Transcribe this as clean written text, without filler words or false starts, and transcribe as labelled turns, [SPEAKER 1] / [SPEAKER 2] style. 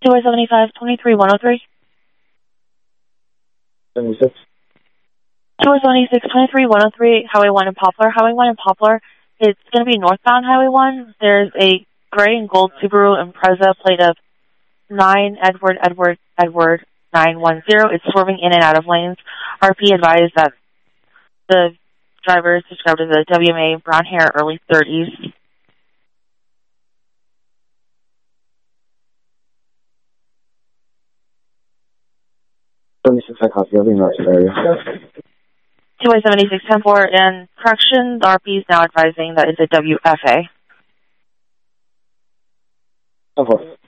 [SPEAKER 1] 275 23103.
[SPEAKER 2] 76.
[SPEAKER 1] 276 23103, Highway 1 in Poplar. Highway 1 in Poplar, it's going to be northbound Highway 1. There's a gray and gold Subaru Impreza plate of 9 Edward 910. It's swerving in and out of lanes. RP advised that the driver is described as a WMA, brown hair, early 30s.
[SPEAKER 2] 76, I copy. I'll be in the area.
[SPEAKER 1] 276 10-4, and correction, the RP is now advising that it's a WFA.
[SPEAKER 2] 10-4.